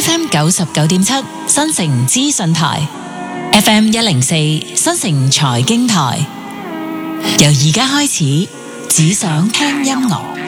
FM 99.7新城資訊台， FM 104新城財經台。由而家開始，只想聽音樂。